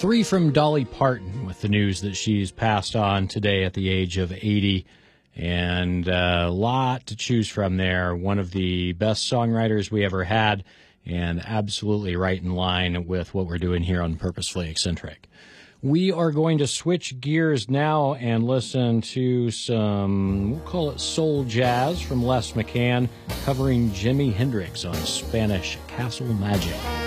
Three from Dolly Parton with the news that she's passed on today at the age of 80. And a lot to choose from there. One of the best songwriters we ever had, and absolutely right in line with what we're doing here on Purposefully Eccentric. We are going to switch gears now and listen to some, we'll call it soul jazz from Les McCann, covering Jimi Hendrix on Spanish Castle Magic.